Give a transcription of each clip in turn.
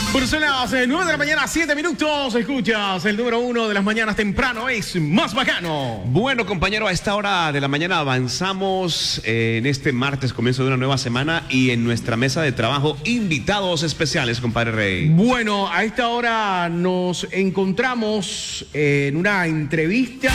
Son las 9 de la mañana, 7 minutos. Escuchas el número 1 de las mañanas temprano, es Más Bacano. Bueno, compañero, a esta hora de la mañana avanzamos en este martes, comienzo de una nueva semana, y en nuestra mesa de trabajo, invitados especiales, compadre Rey. Bueno, a esta hora nos encontramos en una entrevista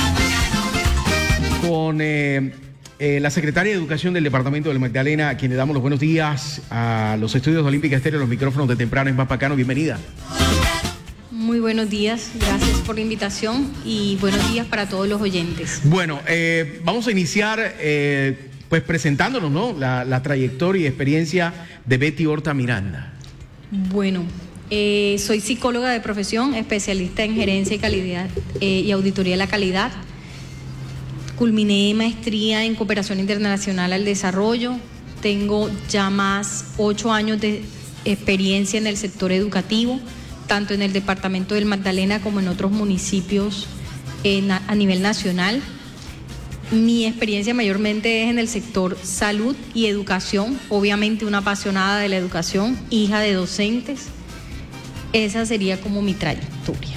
con la secretaria de Educación del Departamento del Magdalena, a quien le damos los buenos días a los estudios de Olímpica Estéreo, los micrófonos de temprano es Más Bacano. Bienvenida. Muy buenos días, gracias por la invitación y buenos días para todos los oyentes. Bueno, vamos a iniciar pues presentándonos, ¿no? La trayectoria y experiencia de Betty Horta Miranda. Bueno, soy psicóloga de profesión, especialista en gerencia y calidad y auditoría de la calidad. Culminé maestría en cooperación internacional al desarrollo. Tengo ya más 8 años de experiencia en el sector educativo, tanto en el departamento del Magdalena como en otros municipios a nivel nacional. Mi experiencia mayormente es en el sector salud y educación, obviamente una apasionada de la educación, hija de docentes. Esa sería como mi trayectoria.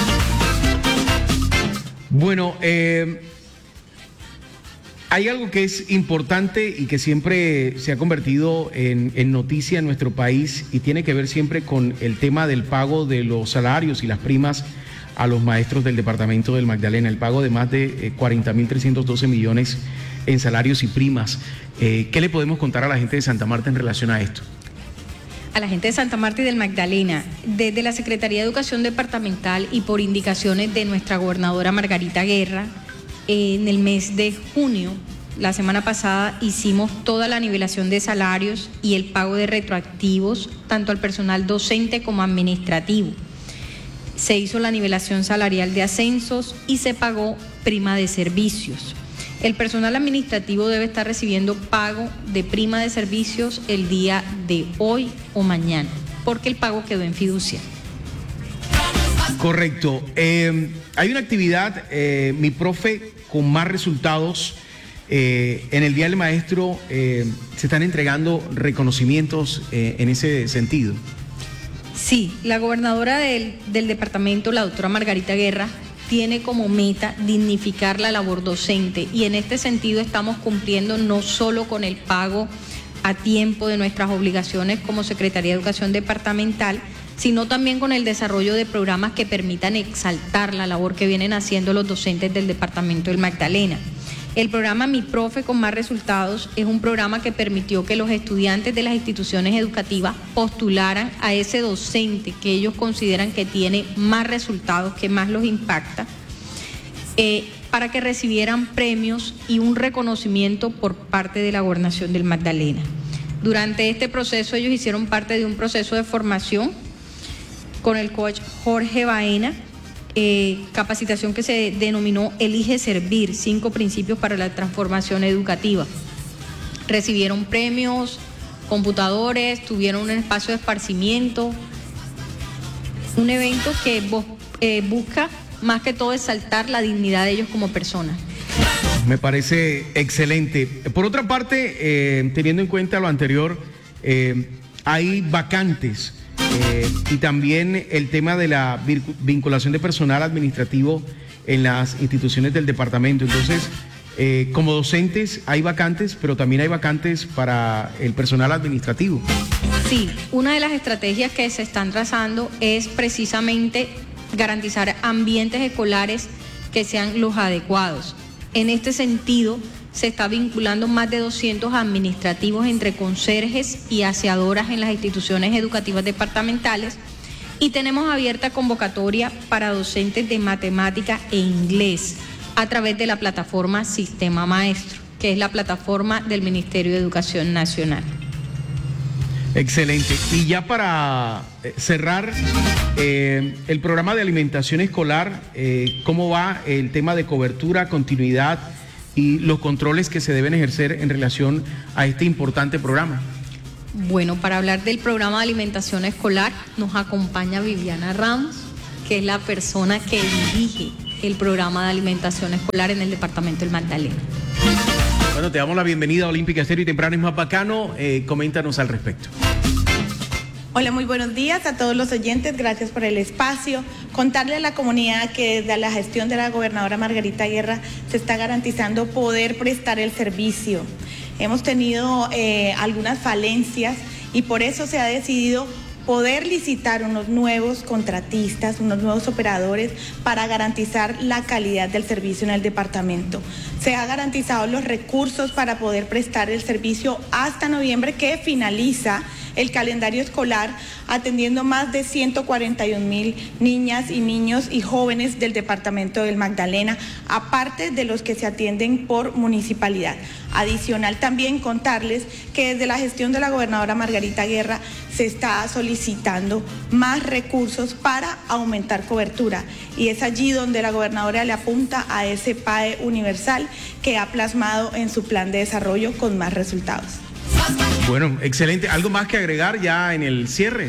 Bueno, hay algo que es importante y que siempre se ha convertido en noticia en nuestro país y tiene que ver siempre con el tema del pago de los salarios y las primas a los maestros del departamento del Magdalena, el pago de más de 40.312 millones en salarios y primas. ¿Qué le podemos contar a la gente de Santa Marta en relación a esto? A la gente de Santa Marta y del Magdalena, desde la Secretaría de Educación Departamental y por indicaciones de nuestra gobernadora Margarita Guerra, en el mes de junio, la semana pasada, hicimos toda la nivelación de salarios y el pago de retroactivos, tanto al personal docente como administrativo. Se hizo la nivelación salarial de ascensos y se pagó prima de servicios. El personal administrativo debe estar recibiendo pago de prima de servicios el día de hoy o mañana, porque el pago quedó en fiducia. Correcto. Hay una actividad, mi profe, con más resultados. En el Día del Maestro se están entregando reconocimientos en ese sentido. Sí, la gobernadora del departamento, la doctora Margarita Guerra, tiene como meta dignificar la labor docente y en este sentido estamos cumpliendo no solo con el pago a tiempo de nuestras obligaciones como Secretaría de Educación Departamental, sino también con el desarrollo de programas que permitan exaltar la labor que vienen haciendo los docentes del departamento del Magdalena. El programa Mi Profe con Más Resultados es un programa que permitió que los estudiantes de las instituciones educativas postularan a ese docente que ellos consideran que tiene más resultados, que más los impacta, para que recibieran premios y un reconocimiento por parte de la Gobernación del Magdalena. Durante este proceso ellos hicieron parte de un proceso de formación con el coach Jorge Baena, capacitación que se denominó Elige Servir, 5 principios para la transformación educativa. Recibieron premios, computadores, tuvieron un espacio de esparcimiento, un evento que busca más que todo exaltar la dignidad de ellos como personas. Me parece excelente. Por otra parte, teniendo en cuenta lo anterior, hay vacantes. Y también el tema de la vinculación de personal administrativo en las instituciones del departamento. Entonces, como docentes hay vacantes, pero también hay vacantes para el personal administrativo. Sí, una de las estrategias que se están trazando es precisamente garantizar ambientes escolares que sean los adecuados. En este sentido, se está vinculando más de 200 administrativos entre conserjes y aseadoras en las instituciones educativas departamentales y tenemos abierta convocatoria para docentes de matemática e inglés a través de la plataforma Sistema Maestro, que es la plataforma del Ministerio de Educación Nacional. Excelente. Y ya para cerrar, el programa de alimentación escolar, ¿cómo va el tema de cobertura, continuidad y los controles que se deben ejercer en relación a este importante programa? Bueno, para hablar del programa de alimentación escolar nos acompaña Viviana Ramos, que es la persona que dirige el programa de alimentación escolar en el departamento del Magdalena. Bueno, te damos la bienvenida a Olímpica Estéreo y temprano es Más Bacano. Coméntanos al respecto. Hola, muy buenos días a todos los oyentes, gracias por el espacio. Contarle a la comunidad que desde la gestión de la gobernadora Margarita Guerra se está garantizando poder prestar el servicio. Hemos tenido algunas falencias y por eso se ha decidido poder licitar unos nuevos contratistas, unos nuevos operadores para garantizar la calidad del servicio en el departamento. Se ha garantizado los recursos para poder prestar el servicio hasta noviembre, que finaliza el calendario escolar, atendiendo más de 141,000 niñas y niños y jóvenes del departamento del Magdalena, aparte de los que se atienden por municipalidad. Adicional también contarles que desde la gestión de la gobernadora Margarita Guerra se está solicitando más recursos para aumentar cobertura, y es allí donde la gobernadora le apunta a ese PAE universal que ha plasmado en su plan de desarrollo con más resultados. Bueno, excelente. ¿Algo más que agregar ya en el cierre?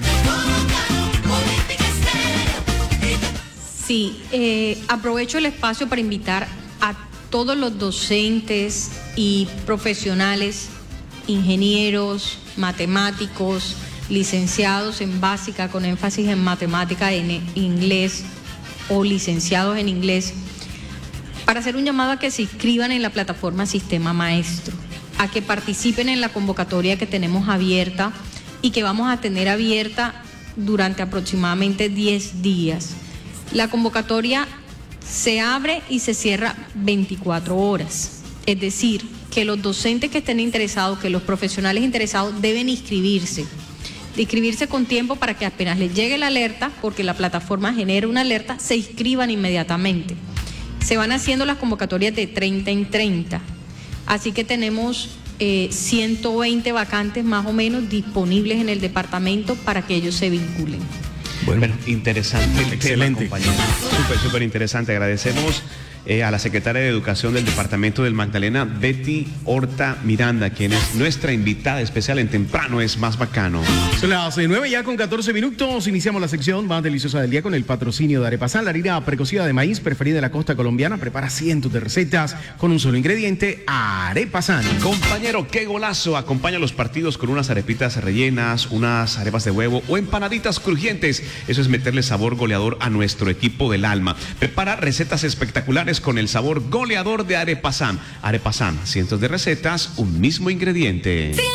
Sí, aprovecho el espacio para invitar a todos los docentes y profesionales, ingenieros, matemáticos, licenciados en básica con énfasis en matemática en inglés o licenciados en inglés, para hacer un llamado a que se inscriban en la plataforma Sistema Maestro, a que participen en la convocatoria que tenemos abierta y que vamos a tener abierta durante aproximadamente 10 días. La convocatoria se abre y se cierra 24 horas, es decir, que los docentes que estén interesados, que los profesionales interesados deben inscribirse con tiempo para que apenas les llegue la alerta, porque la plataforma genera una alerta, se inscriban inmediatamente. Se van haciendo las convocatorias de 30 en 30. Así que tenemos 120 vacantes más o menos disponibles en el departamento para que ellos se vinculen. Bueno, interesante. Excelente. Compañero. Súper interesante. Agradecemos a la secretaria de Educación del Departamento del Magdalena, Betty Horta Miranda, quien es nuestra invitada especial en Temprano es Más Bacano. Son las 9 ya con 14 minutos. Iniciamos la sección más deliciosa del día con el patrocinio de Arepasán, la harina precocida de maíz preferida de la costa colombiana. Prepara cientos de recetas con un solo ingrediente, Arepasán. Compañero, qué golazo. Acompaña los partidos con unas arepitas rellenas, unas arepas de huevo o empanaditas crujientes. Eso es meterle sabor goleador a nuestro equipo del alma. Prepara recetas espectaculares con el sabor goleador de Arepasán. Arepasán, cientos de recetas, un mismo ingrediente.